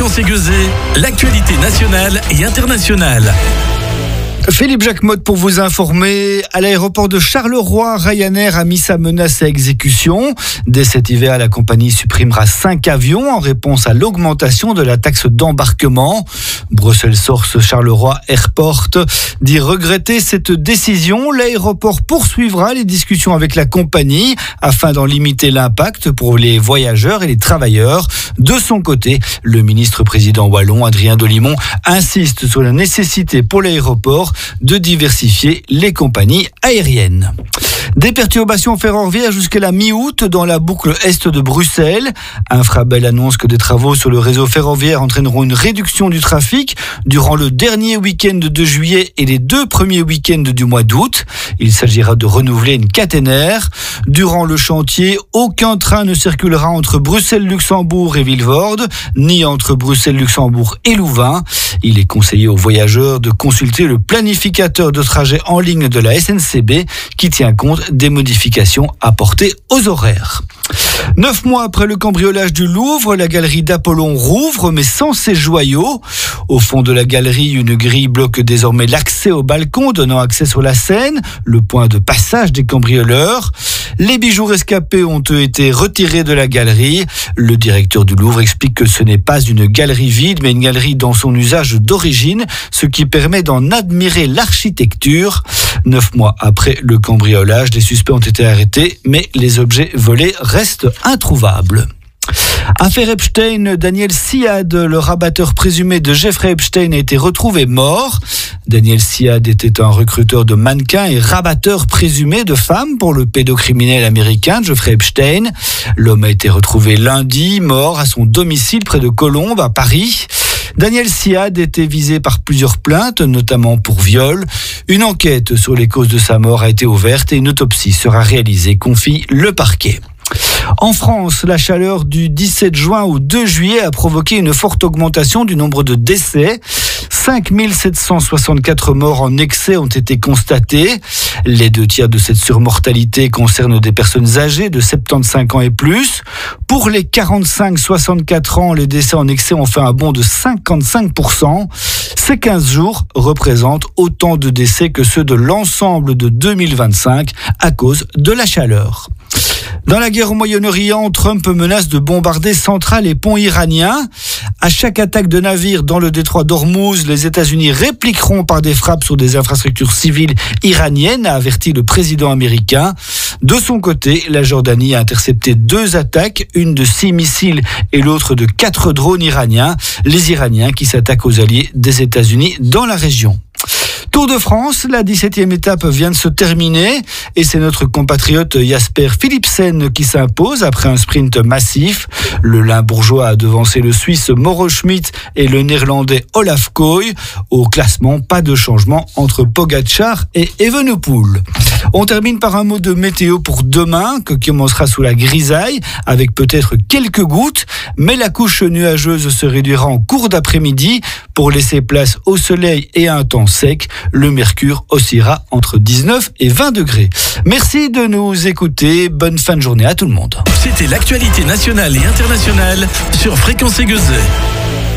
Fréquence Aiguisée, l'actualité nationale et internationale. Philippe Jacquemotte pour vous informer. À l'aéroport de Charleroi, Ryanair a mis sa menace à exécution. Dès cet hiver, la compagnie supprimera 5 avions en réponse à l'augmentation de la taxe d'embarquement. Bruxelles Source Charleroi Airport dit regretter cette décision. L'aéroport poursuivra les discussions avec la compagnie afin d'en limiter l'impact pour les voyageurs et les travailleurs. De son côté, le ministre-président wallon, Adrien Dolimon, insiste sur la nécessité pour l'aéroport de diversifier les compagnies aériennes. Des perturbations ferroviaires jusqu'à la mi-août dans la boucle est de Bruxelles. Infrabel annonce que des travaux sur le réseau ferroviaire entraîneront une réduction du trafic durant le dernier week-end de juillet et les 2 premiers week-ends du mois d'août. Il s'agira de renouveler une caténaire. Durant le chantier, aucun train ne circulera entre Bruxelles-Luxembourg et Vilvoorde, ni entre Bruxelles-Luxembourg et Louvain. Il est conseillé aux voyageurs de consulter le planificateur de trajet en ligne de la SNCB qui tient compte des modifications apportées aux horaires. 9 mois après le cambriolage du Louvre, la galerie d'Apollon rouvre, mais sans ses joyaux. Au fond de la galerie, une grille bloque désormais l'accès au balcon, donnant accès sur la Seine, le point de passage des cambrioleurs. Les bijoux rescapés ont été retirés de la galerie. Le directeur du Louvre explique que ce n'est pas une galerie vide, mais une galerie dans son usage d'origine, ce qui permet d'en admirer l'architecture. 9 mois après le cambriolage, les suspects ont été arrêtés, mais les objets volés restent introuvables. Affaire Epstein, Daniel Siad, le rabatteur présumé de Jeffrey Epstein, a été retrouvé mort. Daniel Siad était un recruteur de mannequins et rabatteur présumé de femmes pour le pédocriminel américain Jeffrey Epstein. L'homme a été retrouvé lundi, mort à son domicile près de Colombes, à Paris. Daniel Siad était visé par plusieurs plaintes, notamment pour viol. Une enquête sur les causes de sa mort a été ouverte et une autopsie sera réalisée, confie le parquet. En France, la chaleur du 17 juin au 2 juillet a provoqué une forte augmentation du nombre de décès. 5 764 morts en excès ont été constatés. Les 2 tiers de cette surmortalité concernent des personnes âgées de 75 ans et plus. Pour les 45-64 ans, les décès en excès ont fait un bond de 55%. Ces 15 jours représentent autant de décès que ceux de l'ensemble de 2025 à cause de la chaleur. Dans la guerre au Moyen-Orient, Trump menace de bombarder centrales et ponts iraniens. À chaque attaque de navire dans le détroit d'Ormuz, les États-Unis répliqueront par des frappes sur des infrastructures civiles iraniennes, a averti le président américain. De son côté, la Jordanie a intercepté 2 attaques, une de 6 missiles et l'autre de 4 drones iraniens. Les Iraniens qui s'attaquent aux alliés des États-Unis dans la région. Tour de France, la 17e étape vient de se terminer et c'est notre compatriote Jasper Philipsen qui s'impose après un sprint massif. Le Limbourgeois a devancé le Suisse Mauro Schmid et le Néerlandais Olaf Kooi. Au classement, pas de changement entre Pogačar et Evenepoel. On termine par un mot de météo pour demain, qui commencera sous la grisaille, avec peut-être quelques gouttes, mais la couche nuageuse se réduira en cours d'après-midi pour laisser place au soleil et à un temps sec. Le mercure oscillera entre 19 et 20 degrés. Merci de nous écouter. Bonne fin de journée à tout le monde. C'était l'actualité nationale et internationale sur Fréquence Aiguisée.